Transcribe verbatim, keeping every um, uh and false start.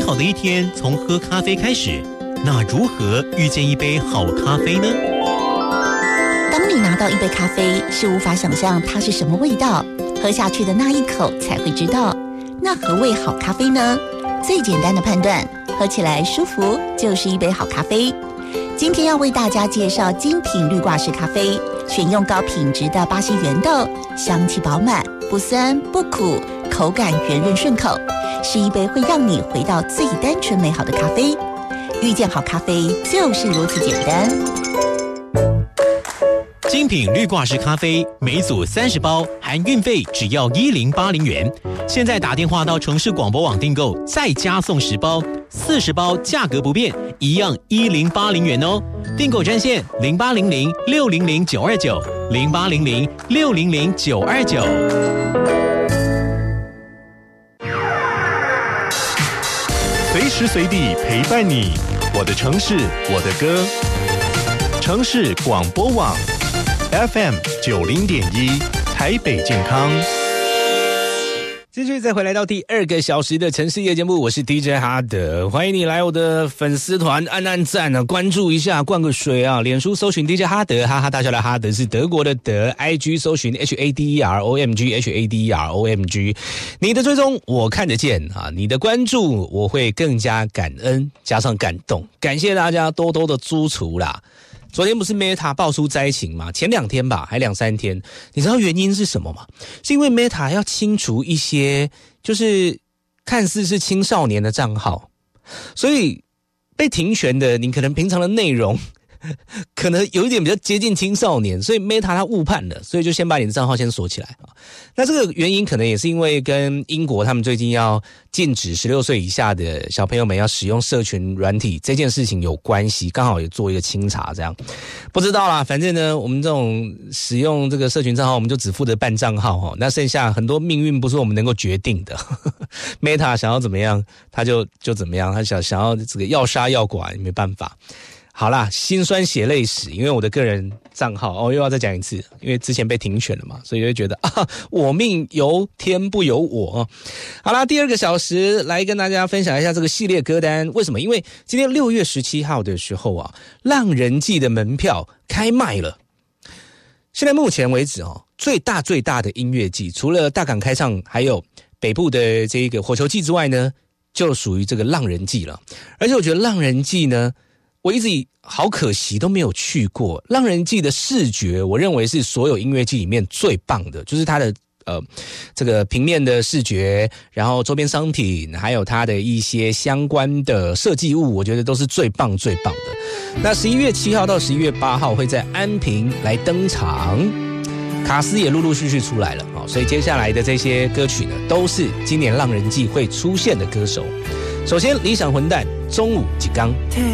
好的一天从喝咖啡开始，那如何遇见一杯好咖啡呢？ 当你拿到一杯咖啡，是无法想象它是什么味道，喝下去的那一口才会知道。那何谓好咖啡呢？最简单的判断，喝起来舒服就是一杯好咖啡。今天要为大家介绍精品绿挂式咖啡，选用高品质的巴西原豆，香气饱满，不酸不苦，口感圆润顺口，是一杯会让你回到最单纯美好的咖啡。遇见好咖啡就是如此简单。 精品绿挂式咖啡每组三十包，含运费只要一零八零元。现在打电话到城市广播网订购，再加送十包，四十包价格不变，一样一零八零元哦。订购专线零八零零六零零九二九零八零零六零零九二九。 随时随地陪伴你，我的城市，我的歌。城市广播网 F M 九零点一，台北健康。 继续再回来到第二个小时的城市夜节目，我是 D J 哈德，欢迎你来我的粉丝团按按赞啊，关注一下，灌个水啊，脸书搜寻 D J 哈德，哈哈大笑的哈德是德国的德 ，I G 搜寻 H A D E R O M G H A D E R O M G， 你的追踪我看得见啊，你的关注我会更加感恩加上感动，感谢大家多多的支持啦。昨天不是 Meta 爆出灾情吗？前两天吧，还两三天。你知道原因是什么吗？是因为 Meta 要清除一些就是看似是青少年的账号，所以被停权的，你可能平常的内容可能有一点比较接近青少年，所以 Meta 它误判了，所以就先把你的账号先锁起来啊。那这个原因可能也是因为跟英国他们最近要禁止十六岁以下的小朋友们要使用社群软体这件事情有关系，刚好也做一个清查，这样不知道啦。反正呢，我们这种使用这个社群账号，我们就只负责办账号哈，那剩下很多命运不是我们能够决定的。Meta 想要怎么样，他就就怎么样，他想想要这个要杀要剐，也没办法。好啦，心酸血泪史，因为我的个人账号哦，又要再讲一次，因为之前被停权了嘛，所以就会觉得啊，我命由天不由我。好啦，第二个小时来跟大家分享一下这个系列歌单。为什么？因为今天六月十七号的时候啊，浪人季的门票开卖了。现在目前为止哦，最大最大的音乐季，除了大港开唱，还有北部的这个火球季之外呢，就属于这个浪人季了。而且我觉得浪人季呢，我一直好可惜都没有去过。浪人季的视觉，我认为是所有音乐季里面最棒的，就是它的呃这个平面的视觉，然后周边商品，还有它的一些相关的设计物，我觉得都是最棒最棒的。那十一月七号到十一月八号会在安平来登场，卡司也陆陆续续出来了，所以接下来的这些歌曲呢，都是今年浪人季会出现的歌手。首先，理想混蛋中午几刚。